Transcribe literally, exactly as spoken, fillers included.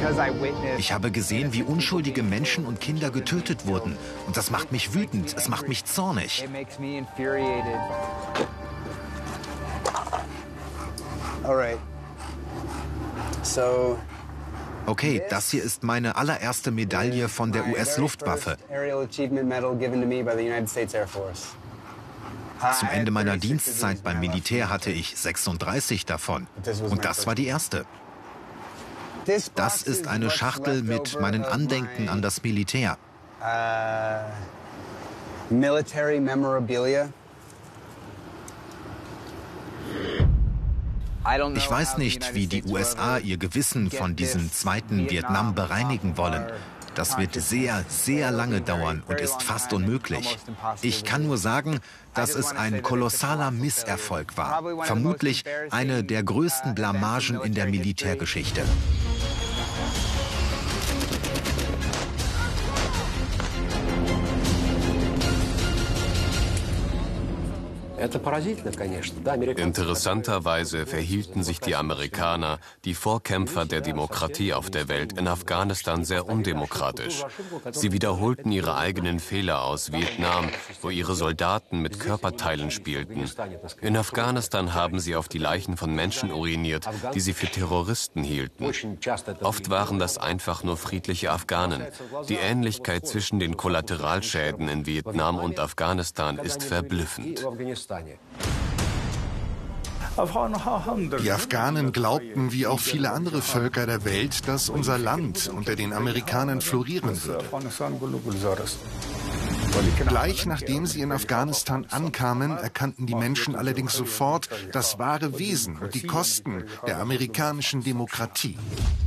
Ich habe gesehen, wie unschuldige Menschen und Kinder getötet wurden. Und das macht mich wütend, es macht mich zornig. Okay, das hier ist meine allererste Medaille von der U S-Luftwaffe. Zum Ende meiner Dienstzeit beim Militär hatte ich sechsunddreißig davon. Und das war die erste. Das ist eine Schachtel mit meinen Andenken an das Militär. Ich weiß nicht, wie die U S A ihr Gewissen von diesem zweiten Vietnam bereinigen wollen. Das wird sehr, sehr lange dauern und ist fast unmöglich. Ich kann nur sagen, dass es ein kolossaler Misserfolg war. Vermutlich eine der größten Blamagen in der Militärgeschichte. Interessanterweise verhielten sich die Amerikaner, die Vorkämpfer der Demokratie auf der Welt, in Afghanistan sehr undemokratisch. Sie wiederholten ihre eigenen Fehler aus Vietnam, wo ihre Soldaten mit Körperteilen spielten. In Afghanistan haben sie auf die Leichen von Menschen uriniert, die sie für Terroristen hielten. Oft waren das einfach nur friedliche Afghanen. Die Ähnlichkeit zwischen den Kollateralschäden in Vietnam und Afghanistan ist verblüffend. Die Afghanen glaubten, wie auch viele andere Völker der Welt, dass unser Land unter den Amerikanern florieren würde. Gleich nachdem sie in Afghanistan ankamen, erkannten die Menschen allerdings sofort das wahre Wesen und die Kosten der amerikanischen Demokratie.